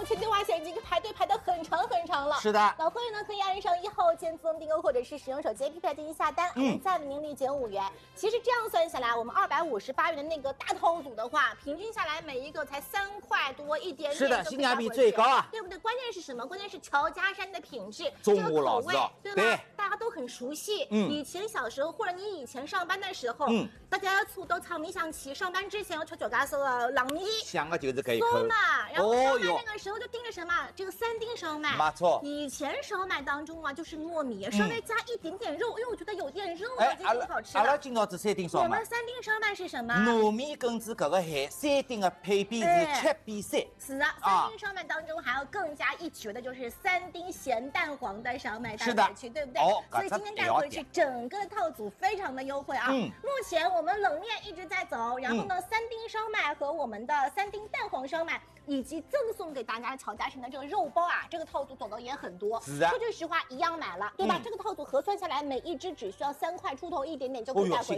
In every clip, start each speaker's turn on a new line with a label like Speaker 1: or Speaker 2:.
Speaker 1: 目前的话，现在已经排队排得很长很长了。
Speaker 2: 是的，
Speaker 1: 老会员呢可以按上1号键自动订购，或者是使用手机 APP 来进行下单，再为您立减5元。其实这样算下来，我们258元的那个大套组的话，平均下来每一个才3块多一点点。
Speaker 2: 是的，性价比最高啊，
Speaker 1: 对不对？关键是什么？关键是乔家山的品质，
Speaker 2: 中
Speaker 1: 这个口味，对吧？
Speaker 2: 对，
Speaker 1: 大家都很熟悉。以前小时候或者你以前上班的时候，大家都藏米想起上班之前要吃乔家山的冷米，
Speaker 2: 想个就是可以
Speaker 1: 抠嘛，然后上班
Speaker 2: 哟
Speaker 1: 那个时候就盯着什么？这个3丁烧麦，
Speaker 2: 没错。
Speaker 1: 以前烧麦当中啊，就是糯米，稍微加一点点肉，因为我觉得有点肉
Speaker 2: 哎，
Speaker 1: 就挺好吃的。
Speaker 2: 阿拉今朝这3丁烧麦，
Speaker 1: 我们3丁烧麦是什么？
Speaker 2: 糯米跟这个海3丁的配比是7:3。
Speaker 1: 是啊，3丁烧麦当中还要更加一绝的就是3丁咸蛋黄的烧麦带回去，对不对？所以今天带回去整个套组非常的优惠啊。目前我们冷面一直在走，然后呢，3丁烧麦和我们的3丁蛋黄烧麦。以及赠送给大家乔家山的这个肉包啊，这个套组走的也很多。
Speaker 2: 是啊，
Speaker 1: 说句实话，一样买了，对吧？这个套组核算下来，每一只只需要3块出头一点点就可以带回去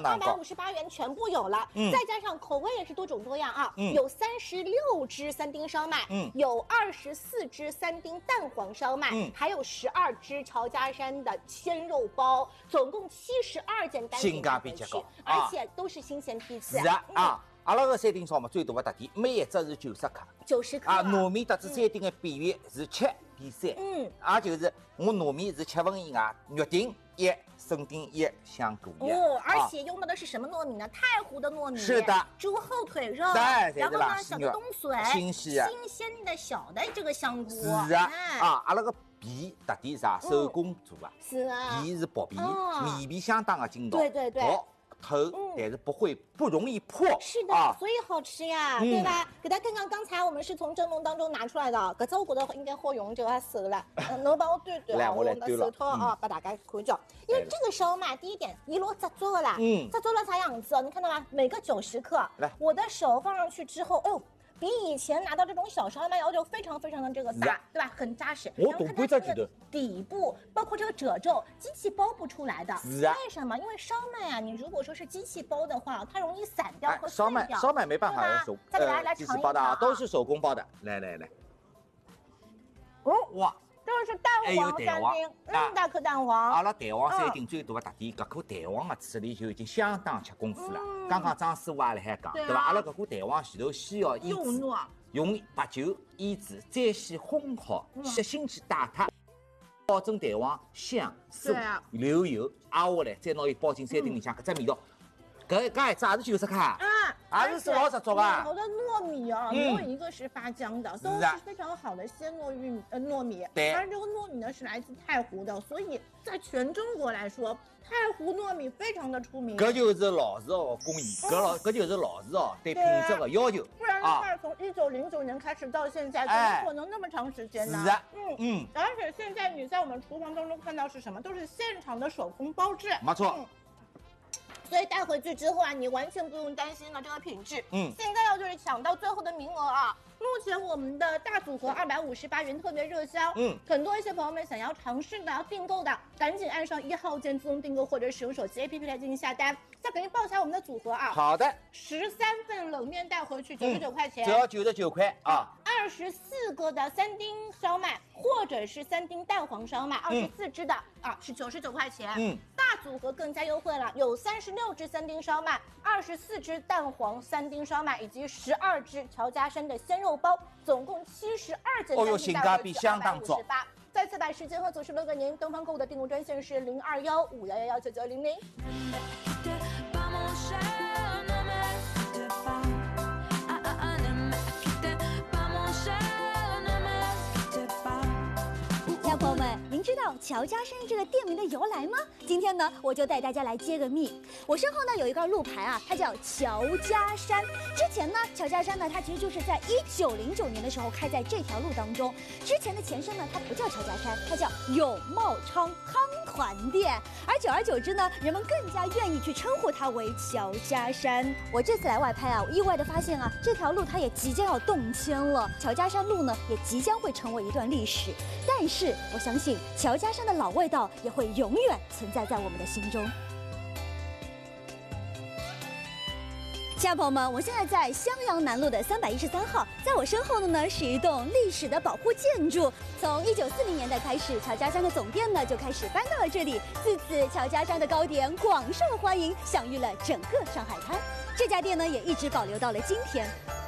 Speaker 1: ，258元全部有了。再加上口味也是多种多样啊，有36只3丁烧麦，有24只3丁蛋黄烧麦，还有12只乔家山的鲜肉包，总共72件单品带回去，而且都是新鲜批次。
Speaker 2: 是啊。阿拉个3丁烧麦最大的特点，每一只是90克
Speaker 1: ，90克
Speaker 2: 啊，糯米搭子3丁的比例是7:3，也就是我糯米是1/7以外，肉丁1，生丁1，香菇1。
Speaker 1: 而且用到的是什么糯米呢？太湖的糯米，
Speaker 2: 是的，
Speaker 1: 猪后腿肉，
Speaker 2: 然
Speaker 1: 后呢小的冬笋，
Speaker 2: 新鲜
Speaker 1: 的小的这个香菇。
Speaker 2: 是啊，阿拉个皮特点是啥？手工做啊，
Speaker 1: 是啊，
Speaker 2: 皮是薄皮，面皮相当的筋道，
Speaker 1: 对。
Speaker 2: 透，但是不容易破。
Speaker 1: 是的，所以好吃呀，对吧？给大家看看，刚才我们是从蒸笼当中拿出来的，搿只我觉得应该好用，就要熟了。侬帮我对啊，我用的手套啊，把大家看着。因为这个烧麦，第一点，一摞制作的啦，制作了啥样子哦？你看到吗？每个90克，我的手放上去之后，哎呦。比以前拿到这种小烧麦要求非常非常的这个大，对吧？很扎实。
Speaker 2: 我懂规则记得。
Speaker 1: 底部包括这个褶皱，机器包不出来的。
Speaker 2: 是啊。
Speaker 1: 为什么？因为烧麦啊，你如果说是机器包的话，它容易散掉和
Speaker 2: 碎掉。烧麦没办法用
Speaker 1: 再给大家来尝一尝，
Speaker 2: 都是手工包的。来。哇！
Speaker 1: 这是蛋黄3丁，大颗蛋黄。
Speaker 2: 阿拉蛋黄3丁最大的特点，搿颗蛋黄的处理就已经相当吃功夫了。刚刚张师傅也来海讲，对吧？阿拉搿颗蛋黄前头先要腌制，用白酒腌制，再先烘好，吸腥气打脱，保证蛋黄香酥流油，挨下来再拿伊包进3丁里向，搿只味道。搿一只也是90克，也是老实做啊。
Speaker 1: 里头的糯米啊，没有一个是发浆的，都是非常好的鲜糯米。
Speaker 2: 对，
Speaker 1: 而这个糯米呢是来自太湖的，所以在全中国来说，太湖糯米非常的出名。
Speaker 2: 搿就是老字号工艺，搿就是老字号对品质的要求。
Speaker 1: 不然的话，从1909年开始到现在，怎么可能那么长时间呢？
Speaker 2: 是啊，
Speaker 1: 而且现在你在我们厨房当中看到是什么，都是现场的手工包制，
Speaker 2: 没错。
Speaker 1: 所以带回去之后啊，你完全不用担心了这个品质。现在要就是抢到最后的名额啊！目前我们的大组合258元特别热销，很多一些朋友们想要尝试的、要订购的，赶紧按上1号键自动订购或者使用手机 APP 来进行下单。再给您报一下我们的组合啊！
Speaker 2: 好的
Speaker 1: ，13份冷面带回去99块钱，
Speaker 2: 只要99块啊
Speaker 1: ！24个的3丁烧麦或者是3丁蛋黄烧麦，24只的是99块钱。大组合更加优惠了，有36只3丁烧麦，24只蛋黄3丁烧麦，以及12只乔家山的鲜肉包，总共72件单品，
Speaker 2: 性价比相当高。
Speaker 1: 再次把时间和组织留给您，东方购物的订购专线是021511199900。
Speaker 3: 小朋友们，您知道乔家山这个店名的由来吗？今天呢，我就带大家来揭个秘。我身后呢有一个路牌啊，它叫乔家山。之前呢，乔家山呢，它其实就是在1909年的时候开在这条路当中。之前的前身呢，它不叫乔家山，它叫永茂昌康团店。而久而久之呢，人们更加愿意去称呼它为乔家山。我这次来外拍啊，我意外的发现啊，这条路它也即将要动迁了，乔家山路呢也即将会成为一段历史。但是我相信乔家山的老味道也会永远存在在我们的心中。 亲爱的朋友们，我现在在襄阳南路的313号，在我身后的呢是一栋历史的保护建筑。从1940年代开始，乔家山的总店呢就开始搬到了这里。自此，乔家山的糕点广受欢迎，享誉了整个上海滩。这家店呢也一直保留到了今天。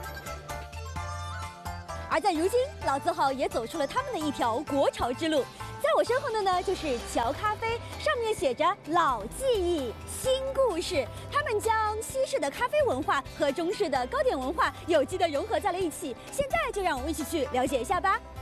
Speaker 3: 而在如今，老字号也走出了他们的一条国潮之路。在我身后的呢，就是乔咖啡，上面写着“老记忆，新故事”。他们将西式的咖啡文化和中式的糕点文化有机的融合在了一起。现在就让我们一起去了解一下吧。